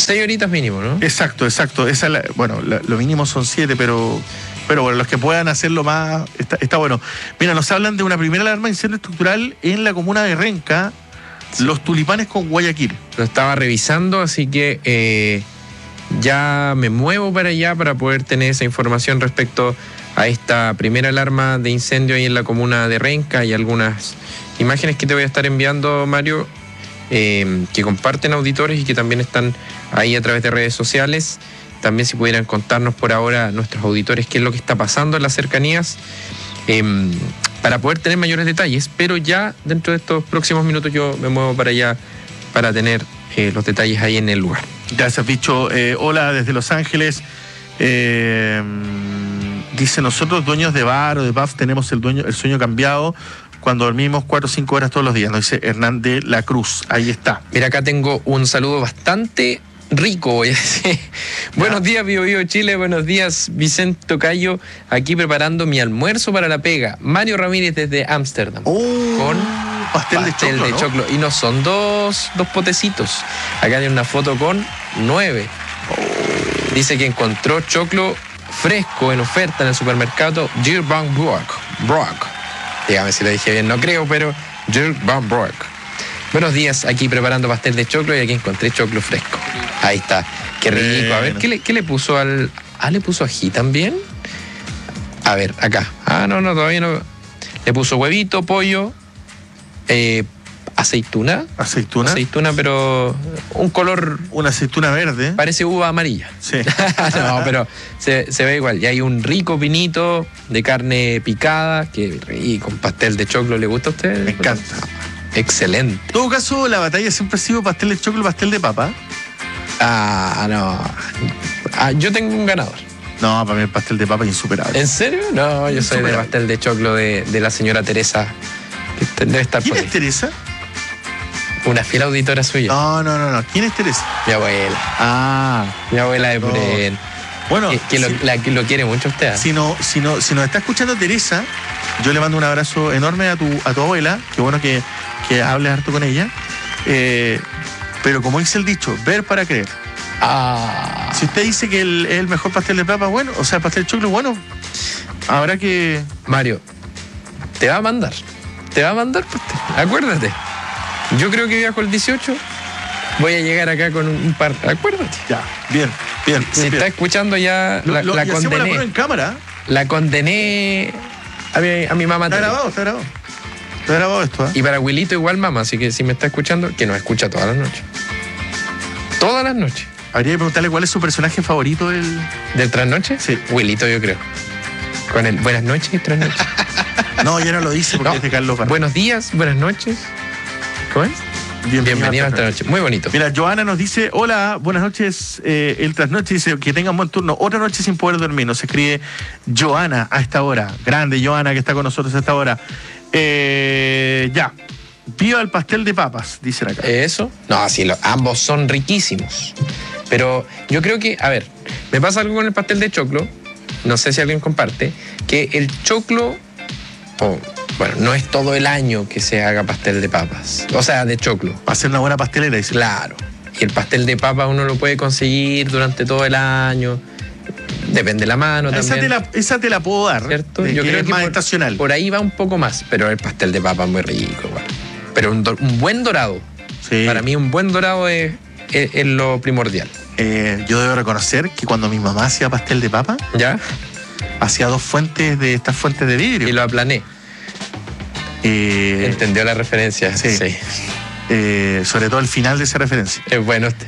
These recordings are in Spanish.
6 horitas mínimo, ¿no? Exacto. Lo mínimo son 7, pero bueno, los que puedan hacerlo más, está bueno. Mira, nos hablan de una primera alarma de incendio estructural en la comuna de Renca, sí. Los Tulipanes con Guayaquil. Lo estaba revisando, así que ya me muevo para allá para poder tener esa información respecto a esta primera alarma de incendio ahí en la comuna de Renca y algunas imágenes que te voy a estar enviando, Mario, que comparten auditores y que también están ahí a través de redes sociales. También si pudieran contarnos por ahora nuestros auditores qué es lo que está pasando en las cercanías, para poder tener mayores detalles, pero ya dentro de estos próximos minutos yo me muevo para allá para tener los detalles ahí en el lugar. Gracias, Bicho. Hola desde Los Ángeles. Dice, nosotros dueños de bar o de pub tenemos el sueño cambiado cuando dormimos 4 o 5 horas todos los días, nos dice Hernán de la Cruz. Ahí está. Mira, acá tengo un saludo bastante rico, voy a decir. Buenos días, Bio Bio Chile. Buenos días, Vicente Tocayo. Aquí preparando mi almuerzo para la pega. Mario Ramírez desde Ámsterdam. Con pastel de choclo. Y no son dos potecitos. Acá hay una foto con 9. Dice que encontró choclo fresco en oferta en el supermercado Dirk van Broek. Dígame si lo dije bien, no creo, pero Dirk van Broek. Buenos días, aquí preparando pastel de choclo y aquí encontré choclo fresco. Ahí está, qué rico. A ver, ¿qué le puso al...? ¿Le puso ají también? A ver, acá. No, todavía no. Le puso huevito, pollo, aceituna. Aceituna, pero un color... Una aceituna verde. Parece uva amarilla. Sí. No, pero se ve igual. Y hay un rico pinito de carne picada, que rico, con pastel de choclo. ¿Le gusta a usted? Me encanta. Excelente. En todo caso, la batalla siempre ha sido pastel de choclo y pastel de papa. No. Yo tengo un ganador. No, para mí el pastel de papa es insuperable. ¿En serio? No, yo soy de pastel de choclo de la señora Teresa. Que debe estar ¿Quién por ahí. es Teresa? Una fiel auditora suya. No. ¿Quién es Teresa? Mi abuela. Mi abuela de Pren. Bueno, que lo quiere mucho usted. Si nos está escuchando Teresa, yo le mando un abrazo enorme a tu abuela. Qué bueno que hables harto con ella. Pero como dice el dicho, ver para creer. Si usted dice que es el mejor pastel de papa, bueno, o sea, pastel de choclo, bueno, habrá que... Mario, te va a mandar pastel. Acuérdate. Yo creo que viajo el 18. Voy a llegar acá con un par. Acuérdate. Ya, bien. Si está escuchando ya, la condené. La en cámara. La condené a mi mamá. Está grabado esto, ¿eh? Y para Wilito igual, mamá. Así que si me está escuchando, que nos escucha todas las noches. Todas las noches. Habría que preguntarle cuál es su personaje favorito ¿del Trasnoche? Sí. Wilito, yo creo. Con el buenas noches y Trasnoche. No, ya no lo dice porque es de Carlos Parra. Buenos días, buenas noches. ¿Cómo es? Bienvenido a esta noche. Muy bonito. Mira, Joana nos dice, hola, buenas noches, el Trasnoche, dice que tengan buen turno. Otra noche sin poder dormir, nos escribe Joana a esta hora. Grande Joana que está con nosotros a esta hora. Ya. Viva el pastel de papas, dicen acá. ¿Eso? No, sí, ambos son riquísimos. Pero yo creo que, a ver, me pasa algo con el pastel de choclo, no sé si alguien comparte, que el choclo, bueno, no es todo el año que se haga pastel de papas, o sea, de choclo. Va a ser una buena pastelera, dice. Claro. Y el pastel de papa uno lo puede conseguir durante todo el año. Depende de la mano también. Esa te la puedo dar. ¿Cierto? Yo creo es que más estacional. Por ahí va un poco más, pero el pastel de papa es muy rico. Bueno. Pero un buen dorado. Sí. Para mí un buen dorado es lo primordial. Yo debo reconocer que cuando mi mamá hacía pastel de papa, ¿ya? Hacía estas fuentes de vidrio. Y lo aplané. ¿Entendió la referencia? Sí. Sobre todo el final de esa referencia. Es bueno usted.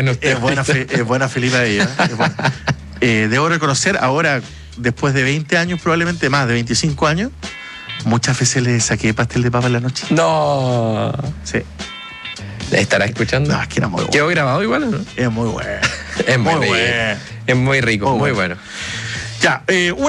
Es buena Felipa de ella. Debo reconocer ahora, después de 20 años, probablemente más de 25 años, muchas veces le saqué pastel de papa en la noche. No. Sí. ¿Estará escuchando? No, es que era muy bueno. ¿Quedó grabado igual, no? Es muy bueno. Es muy bueno. Es muy rico, muy bueno. Ya,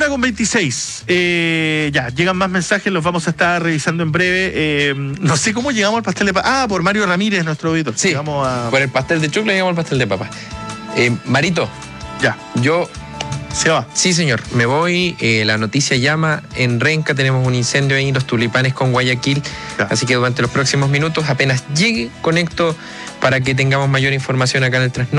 1:26. Ya, llegan más mensajes, los vamos a estar revisando en breve. No sé cómo llegamos al pastel de papa. Por Mario Ramírez, nuestro auditor. Sí, por el pastel de choclo llegamos al pastel de papa. Marito. Ya. Se va. Sí, señor. Me voy. La noticia llama. En Renca tenemos un incendio ahí, los Tulipanes con Guayaquil. Ya. Así que durante los próximos minutos, apenas llegue, conecto para que tengamos mayor información acá en el Trasnoche.